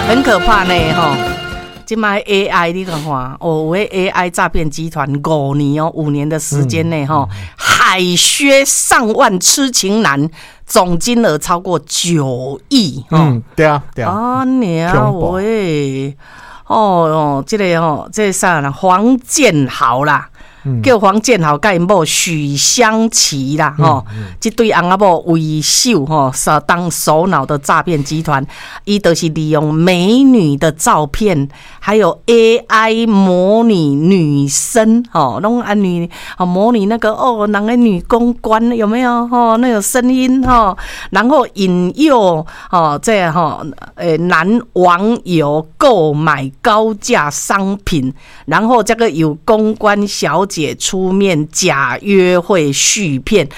很可怕呢哈。现在 AI 你看看，有的 AI 诈骗集团5年哦，5年的时间内哈，海削上万痴情男，总金额超过9亿哈。 对啊，对啊。 啊娘喂！这个啥啦？黄建豪啦。叫黄建豪甲因某许香琪啦，这对翁仔某为首当首脑的诈骗集团，伊就是利用美女的照片，还有 AI 模拟女生，弄模拟那个人的女公关有没有？那个声音然后引诱男网友购买高价商品，然后这个有公关小姐出面假约会续骗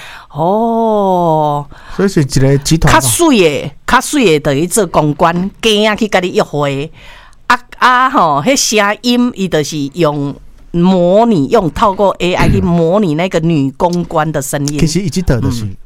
所以是一个集团较水的等于做公关，惊啊去甲你约会迄声音伊就是用模拟，用透过 AI 去模拟那个女公关的声音。 其实一直头就是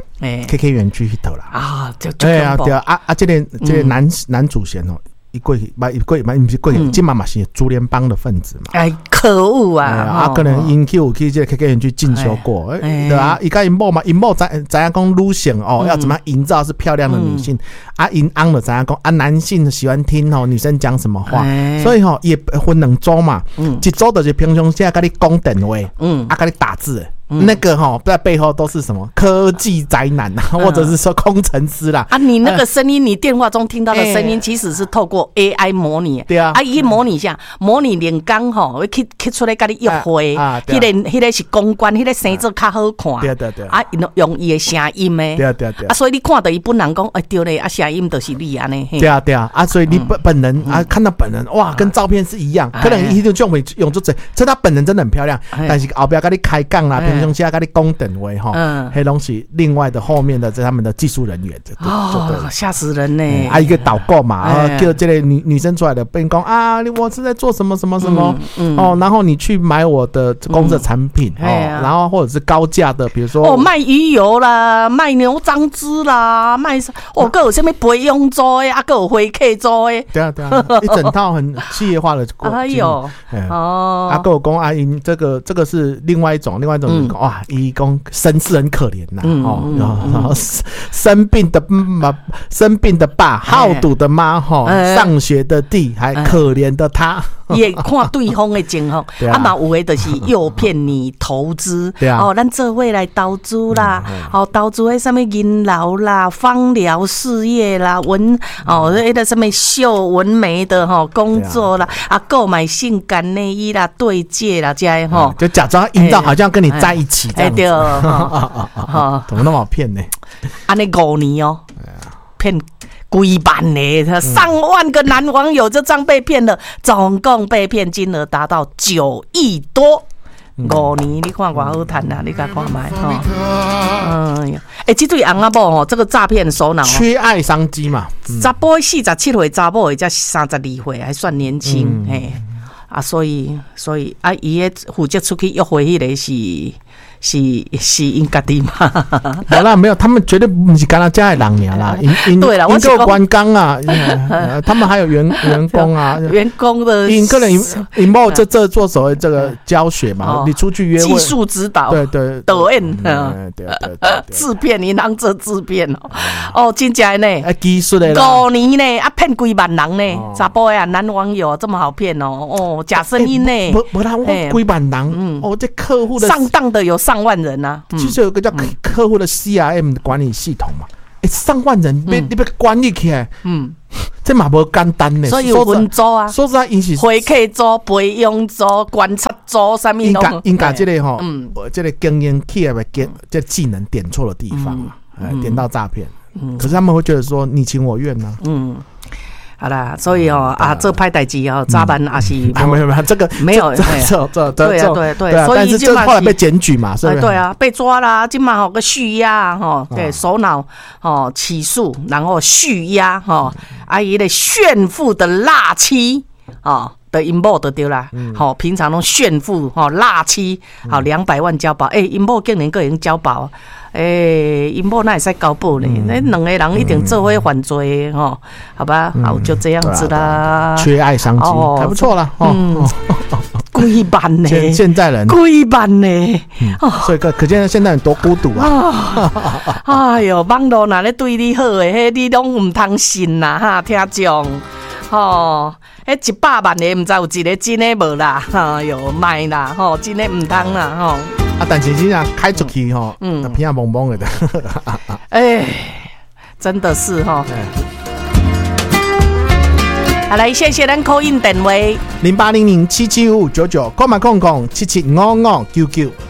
KK 园区迄头啦就对啊，这个男主线伊过去，不是过去，今嘛是竹联帮的分子嘛。 可恶啊！ 可能因有去这个 KK 园区进修过，对啊，伊甲因某嘛，因某知影讲女性要怎么营造是漂亮的女性因翁就知影讲男性喜欢听女生讲什么话，所以也分2组嘛，一组就是平常时甲你讲电话，甲你打字。那个在背后都是什么科技宅男或者是说工程师啦。你那个声音，你电话中听到的声音，其实是透过 AI 模拟。对啊， 伊模拟下，模拟脸刚会去出来跟你约会，迄个是公关，迄个生做较好看。 对。 用伊的声音的。 对。 所以你看到伊本人讲，对嘞，声音就是你安尼。 对啊，所以你本人看到本人，哇，跟照片是一样。可能伊就用做这他本人真的很漂亮，但是后边跟你开杠啦。平常时跟你讲电话黑东西，另外的后面的他们的技术人员就吓死人呢！ 一个导购嘛，叫这类女生出来的，跟讲我是在做什么什么什么然后你去买我的公司产品然后或者是高价的，比如说卖鱼油啦，卖牛樟芝啦，卖还有什么培养组的，还有回客组的， 对啊，一整套很企业化的哎呦还有讲因这个是另外一种。哇，伊讲身世很可怜呐，然后生病的爸，好赌的妈，上学的弟，还可怜的他， 也看对方的情况，嘛有的就是诱骗你投资，咱做伙来投资啦，投资喺什么银楼啦、芳疗事业啦、那个什么秀纹眉的工作啦，购买性感内衣啦、对戒啦，这样就假装营造好像跟你在一起这样子。 对， 怎么那么好骗呢？ 安尼5年骗几万呢，上万个男网友就这样被骗了，总共被骗金额达到9亿多。5年，你看多好赚啊！你甲看卖这对翁仔某这个诈骗首脑缺爱商机嘛。 查甫47岁，查某才32岁，还算年轻所以伊个负责出去约会迄个是因家己嘛？ 好啦，没有，他们绝对不是干他家的人啦。 对了， 我有关岗啊，他们还有员工啊， 员工的因个人因某这做所谓这个教学嘛，你出去约会技术指导， 对， 导演，对，制片银行做制片真假呢？ 技术的啦 ，5年呢，骗几万人呢？查甫呀，男网友这么好骗假声音呢？ 不啦，几万人这客户的上当的有上万人啊， 其实有个叫客户的 CRM 管理系统嘛，上万人你被管理起来，这嘛不简单呢。 所以有分组啊， 说实在，引起回客组、培养组、观察组，什么都应该这个这个经验起来的这技能点错的地方点到诈骗，可是他们会觉得说你情我愿呢。 好啦，所以这歹代志早晚也是没有这个没有对啊，所以这后来被检举嘛，是不是？ 对啊，被抓啦，今嘛个续押对，首脑起诉，然后续押伊的炫富的辣妻的因某就对啦，好，平常拢炫富，辣妻，好200万交保，因某竟然个人交保，因某那会使交保呢？那两个人一定做伙犯罪，好吧，好，就这样子啦。 缺爱商机，还不错啦， 几万呢？ 现在人几万呢？ 所以可见现在人多孤独啊！ 哎呦，网络哪咧对你好诶，你拢唔通信啦哈，听众，100万的唔知有一个真的无啦，哎呦，卖啦，真的唔通啦， 但是真正开出去偏蒙蒙的， 真的是好来，谢谢咱 call in 电话 0800775599，购买空空775599。